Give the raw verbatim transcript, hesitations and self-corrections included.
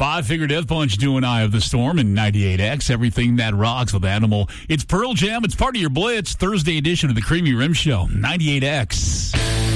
Five-Finger Death Punch doing Eye of the Storm and ninety-eight X, everything that rocks with Animal. It's Pearl Jam. It's part of your Blitz, Thursday edition of the Creamy Rim Show, ninety-eight X.